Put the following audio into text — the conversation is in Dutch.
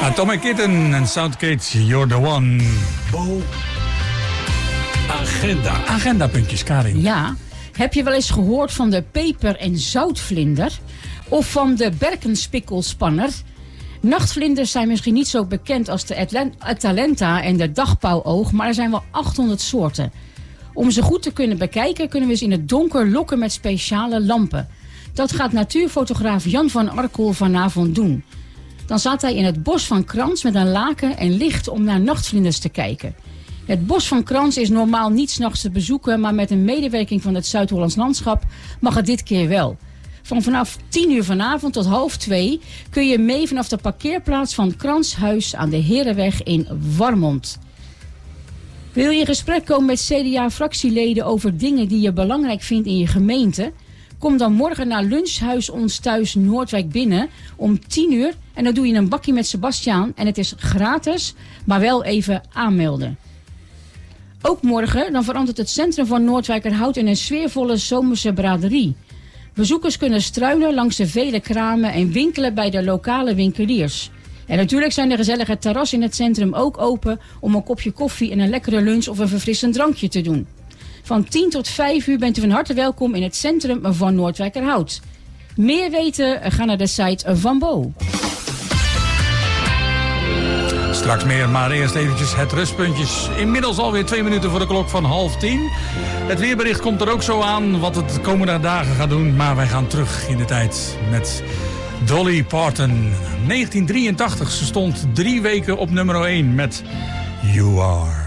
Atomic Kitten en Soundgate, You're the One. Bo. Agenda. Agendapuntjes, Karin. Ja, heb je wel eens gehoord van de peper- en zoutvlinder? Of van de berkenspikkelspanner? Nachtvlinders zijn misschien niet zo bekend als de Atalanta en de dagpauwoog, maar er zijn wel 800 soorten. Om ze goed te kunnen bekijken kunnen we ze in het donker lokken met speciale lampen. Dat gaat natuurfotograaf Jan van Arkel vanavond doen. Dan staat hij in het bos van Krans met een laken en licht om naar nachtvlinders te kijken. Het bos van Krans is normaal niet 's nachts te bezoeken, maar met een medewerking van het Zuid-Hollands Landschap mag het dit keer wel. Vanaf 10 uur vanavond tot 1:30 kun je mee vanaf de parkeerplaats van Kranshuis aan de Herenweg in Warmond. Wil je in gesprek komen met CDA-fractieleden over dingen die je belangrijk vindt in je gemeente? Kom dan morgen naar Lunchhuis Ons Thuis Noordwijk binnen om 10 uur. En dan doe je een bakje met Sebastiaan. En het is gratis, maar wel even aanmelden. Ook morgen dan verandert het centrum van Noordwijkerhout in een sfeervolle zomerse braderie. Bezoekers kunnen struinen langs de vele kramen en winkelen bij de lokale winkeliers. En natuurlijk zijn de gezellige terrassen in het centrum ook open om een kopje koffie en een lekkere lunch of een verfrissend drankje te doen. Van 10 tot 5 uur bent u van harte welkom in het centrum van Noordwijkerhout. Meer weten, ga naar de site van Bo. Straks meer, maar eerst eventjes het rustpuntjes. Inmiddels alweer 2 minuten voor de klok van 9:30. Het weerbericht komt er ook zo aan wat het de komende dagen gaat doen. Maar wij gaan terug in de tijd met Dolly Parton. 1983, ze stond 3 weken op nummer 1 met You Are.